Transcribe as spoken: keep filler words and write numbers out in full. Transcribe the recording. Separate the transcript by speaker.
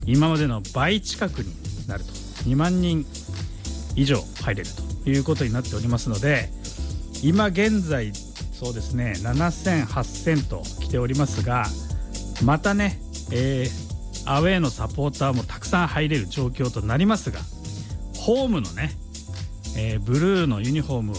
Speaker 1: 今までの倍近くになると、にまんにん以上入れるということになっておりますので、今現在そうですねななせんはっせんと来ておりますが、またね、えー、アウェーのサポーターもたくさん入れる状況となりますが、ホームのね、えー、ブルーのユニフォームを